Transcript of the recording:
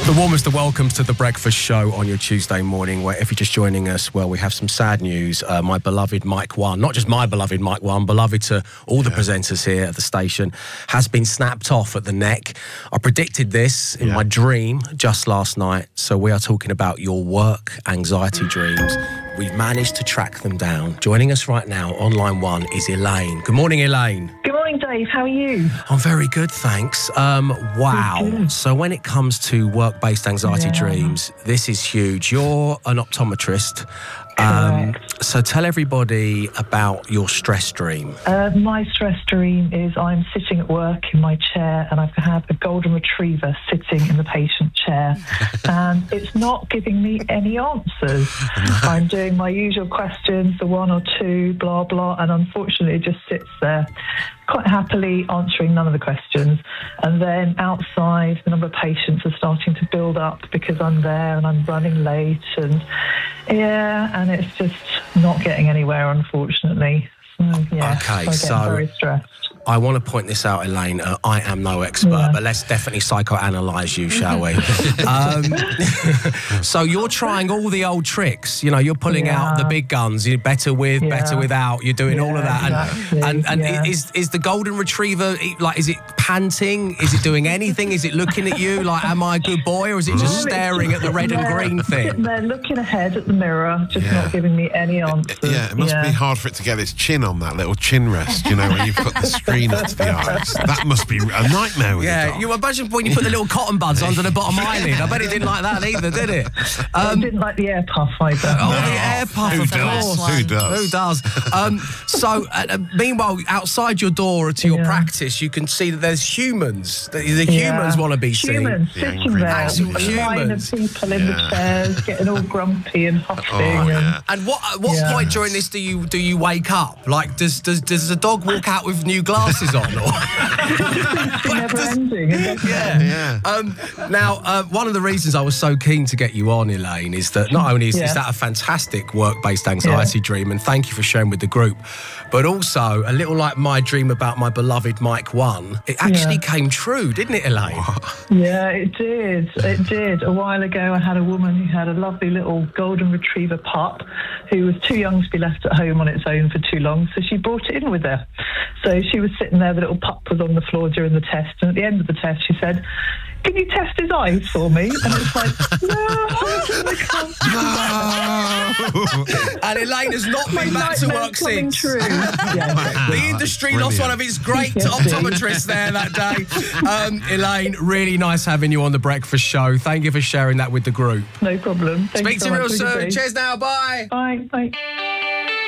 The warmest of welcomes to The Breakfast Show on your Tuesday morning, where if you're just joining us, well, we have some sad news. My beloved Mike One, not just my beloved Mike One, beloved to all the presenters here at the station, has been snapped off at the neck. I predicted this in my dream just last night. So we are talking about your work anxiety dreams. We've managed to track them down. Joining us right now on line one is Elaine. Good morning, Elaine. Good morning, Dave. How are you? I'm very good, thanks. Wow. So when it comes to work-based anxiety dreams, this is huge. You're an optometrist. So tell everybody about your stress dream. My stress dream is I'm sitting at work in my chair and I have a golden retriever sitting in the patient chair and it's not giving me any answers. I'm doing my usual questions, the one or two, blah, blah, and unfortunately it just sits there quite happily answering none of the questions. And then outside, the number of patients are starting to build up because I'm there and I'm running late and and it's just not getting anywhere, unfortunately. Okay, so I get very stressed. I want to point this out, Elaine. I am no expert, but let's definitely psychoanalyse you, shall we? So you're trying all the old tricks. You know, you're pulling out the big guns. You're better with, better without. You're doing all of that. And is the golden retriever, like, is it panting? Is it doing anything? Is it looking at you like, am I a good boy? Or is it just staring at the red and green thing? They're looking ahead at the mirror, just not giving me any answers. Yeah, it must be hard for it to get its chin on that little chin rest, you know, when you put the screen up to the eyes. That must be a nightmare with a dog. You imagine when you put the little cotton buds under the bottom eyelid. I bet it didn't like that either, did it? It didn't like the air puff either. The air puff, Who of does? course. Who does? So, meanwhile, outside your door to your practice, you can see that there's humans. The humans want to be seen. Humans sitting there. Actual A line of people in the chairs, getting all grumpy and huffing. And what point during this do you wake up? Like, does the dog walk out with new glasses on? Or? It's never ending. Now, one of the reasons I was so keen to get you on, Elaine, is that not only is that a fantastic work-based anxiety dream, and thank you for sharing with the group, but also a little like my dream about my beloved Mike One, it actually came true, didn't it, Elaine? Yeah, it did. It did. A while ago, I had a woman who had a lovely little golden retriever pup who was too young to be left at home on its own for too long, so she brought it in with her. So she was sitting there, the little pup was on the floor during the test, and at the end of the test she said, "Can you test his eyes for me?" And it's like, no, I can't. And Elaine has not been back to work since. True. The industry lost one of its great optometrists there that day. Elaine, really nice having you on The Breakfast Show. Thank you for sharing that with the group. No problem. Speak to you real soon. Cheers now. Bye. Bye. Bye.